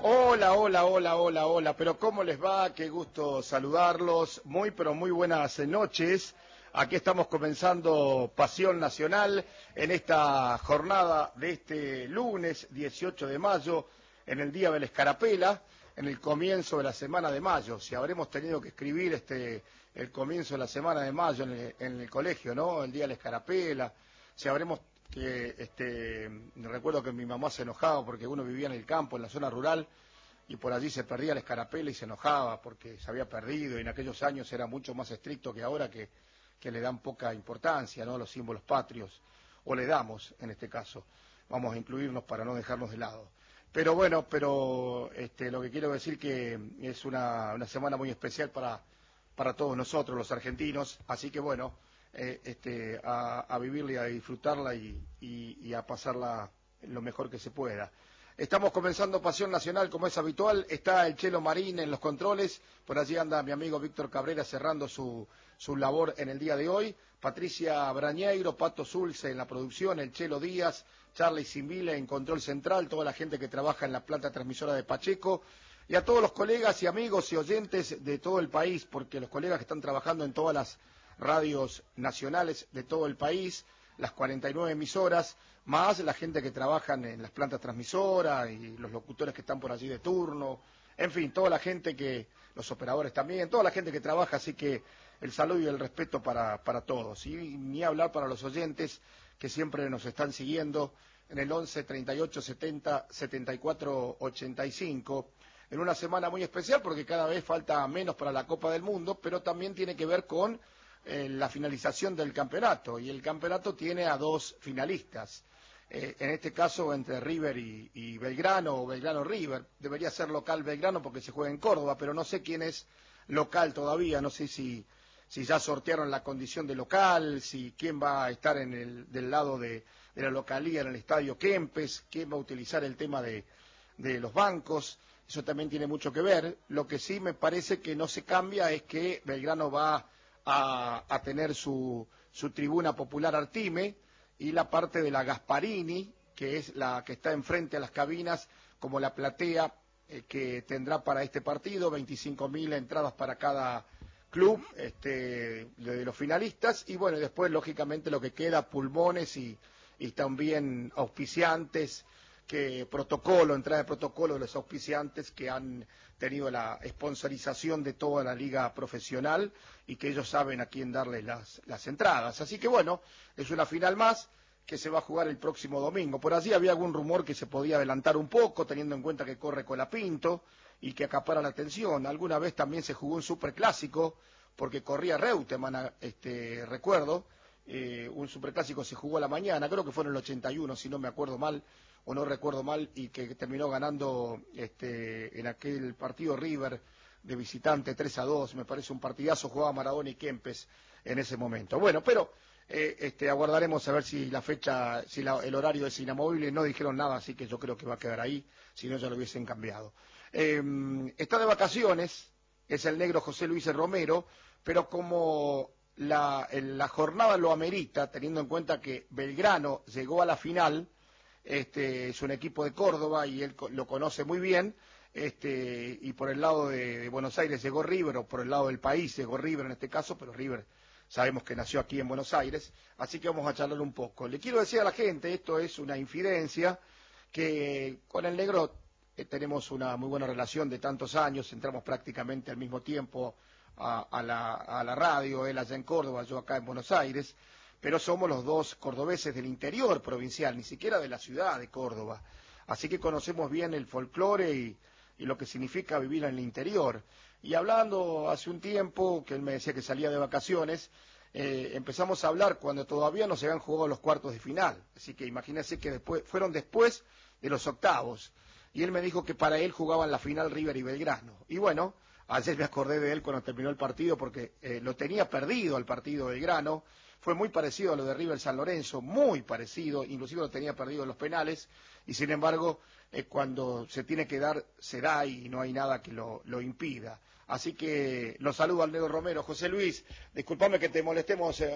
Hola, hola, hola, hola, hola, pero ¿cómo les va? Qué gusto saludarlos, muy pero muy buenas noches. Aquí estamos comenzando Pasión Nacional en esta jornada de este lunes 18 de mayo, en el Día de la Escarapela, en el comienzo de la semana de mayo. Si habremos tenido que escribir el comienzo de la semana de mayo en el colegio, ¿no? El Día de la Escarapela, si habremos recuerdo que mi mamá se enojaba porque uno vivía en el campo, en la zona rural, y por allí se perdía la escarapela y se enojaba porque se había perdido, y en aquellos años era mucho más estricto que ahora, que le dan poca importancia, ¿no?, los símbolos patrios, o le damos en este caso. Vamos a incluirnos para no dejarnos de lado. Pero bueno, lo que quiero decir que es una semana muy especial para todos nosotros, los argentinos, así que bueno, a vivirla y a disfrutarla y a pasarla lo mejor que se pueda. Estamos comenzando Pasión Nacional como es habitual, está el Chelo Marín en los controles, por allí anda mi amigo Víctor Cabrera cerrando su labor en el día de hoy, Patricia Brañeiro, Pato Zulce en la producción, el Chelo Díaz, Charlie Simbile en control central, toda la gente que trabaja en la planta transmisora de Pacheco, y a todos los colegas y amigos y oyentes de todo el país, porque los colegas que están trabajando en todas las radios nacionales de todo el país, las 49 emisoras, más la gente que trabaja en las plantas transmisoras y los locutores que están por allí de turno, en fin, toda la gente los operadores también, toda la gente que trabaja, así que el saludo y el respeto para todos. Y ni hablar para los oyentes que siempre nos están siguiendo en el 11 38 70 74 85, en una semana muy especial porque cada vez falta menos para la Copa del Mundo, pero también tiene que ver con la finalización del campeonato, y el campeonato tiene a dos finalistas, en este caso entre River y Belgrano, o Belgrano-River, debería ser local Belgrano porque se juega en Córdoba, pero no sé quién es local todavía, no sé si ya sortearon la condición de local, si quién va a estar del lado de la localía en el estadio Kempes, quién va a utilizar el tema de los bancos, eso también tiene mucho que ver. Lo que sí me parece que no se cambia es que Belgrano va a tener su tribuna popular Artime, y la parte de la Gasparini, que es la que está enfrente a las cabinas, como la platea que tendrá para este partido, 25.000 entradas para cada club de los finalistas, y bueno, después lógicamente lo que queda, pulmones y también auspiciantes, entrada de protocolo de los auspiciantes que han tenido la sponsorización de toda la liga profesional y que ellos saben a quién darle las entradas. Así que bueno, es una final más que se va a jugar el próximo domingo. Por allí había algún rumor que se podía adelantar un poco, teniendo en cuenta que corre Colapinto y que acapara la atención. Alguna vez también se jugó un superclásico, porque corría Reutemann, recuerdo, un superclásico se jugó a la mañana, creo que fue en el 81, si no me acuerdo mal, o no recuerdo mal, y que terminó ganando en aquel partido River de visitante 3-2, me parece un partidazo, jugaba Maradona y Kempes en ese momento. Bueno, pero aguardaremos a ver si la fecha, el horario es inamovible. No dijeron nada, así que yo creo que va a quedar ahí, si no ya lo hubiesen cambiado. Está de vacaciones, es el negro José Luis Romero, pero como la jornada lo amerita, teniendo en cuenta que Belgrano llegó a la final, es un equipo de Córdoba y él lo conoce muy bien, y por el lado de Buenos Aires llegó River, o por el lado del país llegó River en este caso, pero River sabemos que nació aquí en Buenos Aires, así que vamos a charlar un poco. Le quiero decir a la gente, esto es una infidencia, que con el negro tenemos una muy buena relación de tantos años, entramos prácticamente al mismo tiempo a la radio, él allá en Córdoba, yo acá en Buenos Aires, pero somos los dos cordobeses del interior provincial, ni siquiera de la ciudad de Córdoba, así que conocemos bien el folclore y lo que significa vivir en el interior. Y hablando hace un tiempo, que él me decía que salía de vacaciones, empezamos a hablar cuando todavía no se habían jugado los cuartos de final, así que imagínense que fueron después de los octavos, y él me dijo que para él jugaban la final River y Belgrano, y bueno, ayer me acordé de él cuando terminó el partido, porque lo tenía perdido al partido Belgrano, fue muy parecido a lo de River San Lorenzo, muy parecido, inclusive lo tenía perdido en los penales, y sin embargo, cuando se tiene que dar, se da y no hay nada que lo impida. Así que lo saludo al negro Romero. José Luis, discúlpame que te molestemos